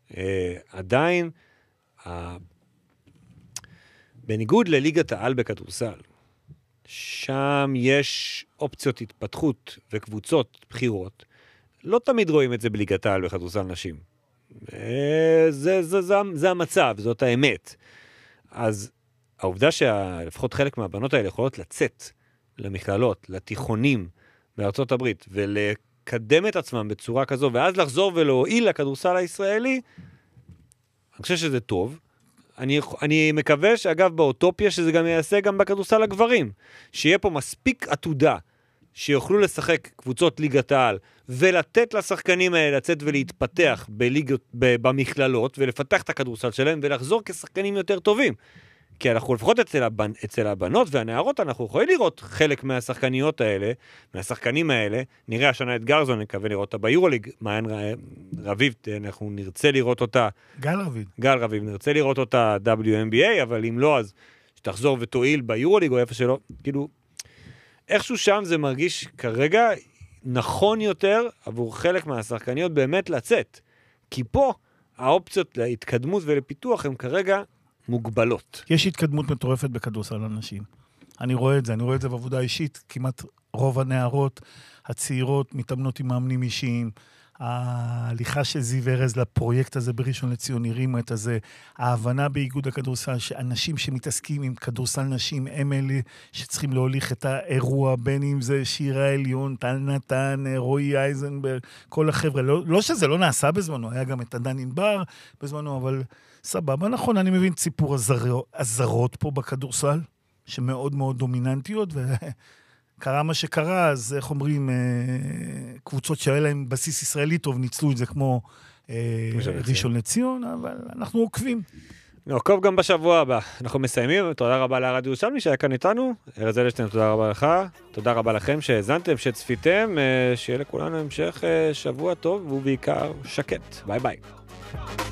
עדיין, בניגוד לליגת העל בכדורסל, שם יש אופציות התפתחות וקבוצות בחירות, לא תמיד רואים את זה בליגת העל בכדורסל נשים. זה המצב, זאת האמת. אז העובדה שלפחות חלק מהבנות האלה יכולות לצאת למכללות, לתיכונים בארצות הברית, ולקדם את עצמם בצורה כזו, ואז לחזור ולהועיל לכדורסל הישראלי, אני חושב שזה טוב. אני מקווה שאגב באוטופיה שזה גם יעשה גם בכדורסל הגברים, שיהיה פה מספיק עתודה שיוכלו לשחק קבוצות ליגת העל, ולתת לשחקנים האלה לצאת ולהתפתח במכללות, ולפתח את הכדורסל שלהם, ולחזור כשחקנים יותר טובים. כי אנחנו לפחות אצל הבנות והנערות, אנחנו יכולים לראות חלק מהשחקניות האלה, מהשחקנים האלה, נראה השנה את גרזון, נקווה לראות אותה ביורוליג, מעיין רביב, אנחנו נרצה לראות אותה, גל רביב, נרצה לראות אותה WNBA, אבל אם לא, אז שתחזור ותועיל ביורוליג, או איפה שלא, כאילו, איכשהו שם זה מרגיש כרגע נכון יותר, עבור חלק מהשחקניות באמת לצאת, כי פה האופציות להתקדמות ולפיתוח הם כרגע מוגבלות. יש התקדמות מטורפת בכדורסל אנשים. אני רואה את זה בעבודה אישית, כמעט רוב הנערות הצעירות מתאמנות עם מאמנים אישיים, ההליכה של זיו ארז לפרויקט הזה בראשון לציון הרימה את הזה, ההבנה באיגוד הכדורסל שאנשים שמתעסקים עם כדורסל נשים הם אלה שצריכים להוליך את האירוע, בין אם זה שירה עליון, טל נתן, רועי אייזנברג, כל החבר'ה, לא שזה לא נעשה בזמנו, היה גם את עדן ענבר בזמנו, אבל סבבה, נכון, אני מבין ציפור הזרות פה בכדורסל, שמאוד מאוד דומיננטיות, וקרה מה שקרה, אז איך אומרים, קבוצות שהיה להם בסיס ישראלי טוב, ניצלו את זה כמו ראשון לציון, אבל אנחנו עוקבים. נעקוב גם בשבוע הבא. אנחנו מסיימים, תודה רבה לארד ירושלמי שהיה כאן איתנו, ארז אלשטיין, תודה רבה לך, תודה רבה לכם שהזנתם, שצפיתם, שיהיה לכולנו המשך שבוע טוב, ובעיקר שקט. ביי ביי.